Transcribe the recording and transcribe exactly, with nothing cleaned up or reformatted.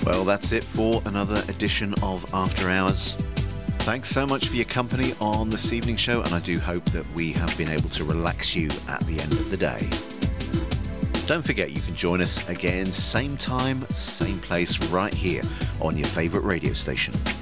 Well, that's it for another edition of After Hours. Thanks so much for your company on this evening's show, and I do hope that we have been able to relax you at the end of the day. Don't forget, you can join us again, same time, same place, right here on your favourite radio station.